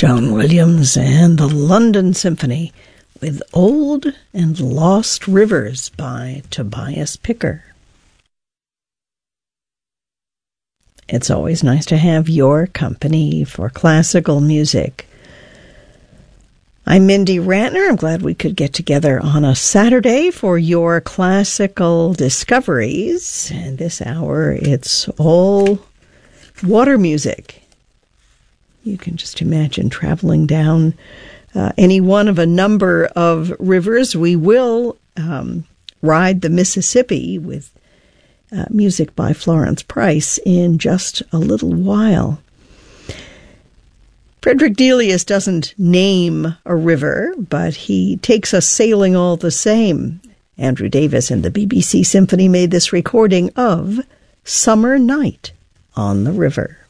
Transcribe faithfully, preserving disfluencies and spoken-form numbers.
John Williams and the London Symphony with Old and Lost Rivers by Tobias Picker. It's always nice to have your company for classical music. I'm Mindy Rantner. I'm glad we could get together on a Saturday for your classical discoveries. And this hour, it's all water music. You can just imagine traveling down uh, any one of a number of rivers. We will um, ride the Mississippi with uh, music by Florence Price in just a little while. Frederick Delius doesn't name a river, but he takes us sailing all the same. Andrew Davis and the B B C Symphony made this recording of Summer Night on the River.